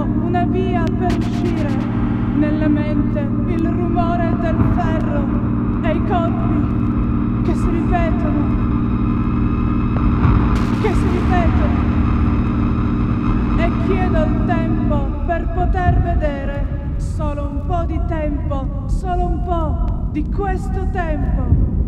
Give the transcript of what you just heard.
una via per uscire. Nella mente il rumore del ferro e i colpi che si ripetono. E chiedo il tempo per poter vedere solo un po' di tempo, solo un po' di questo tempo.